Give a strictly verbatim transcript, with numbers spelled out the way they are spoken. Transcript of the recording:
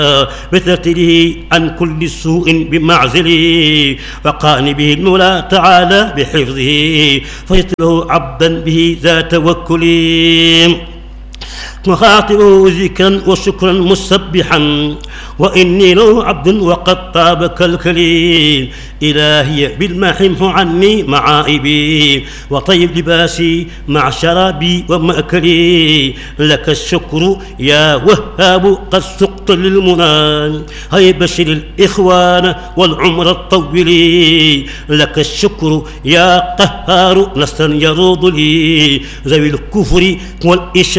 بترتيله عن كل سوء بمعزله، وقاني به المولى تعالى بحفظه، فيطله عبدا به ذا توكل. مخاطبه ذكرا وشكرا مسبحا، وإني له عبد وقد طاب كالكليل. إلهي بالمحمه عني معائبي، وطيب لباسي مع شرابي ومأكلي. لك الشكر يا وهاب قد سقت للمنى، هيا بشر الإخوان والعمر الطويل. لك الشكر يا قهار نصرا يروض لي ذوي الكفر والإشراك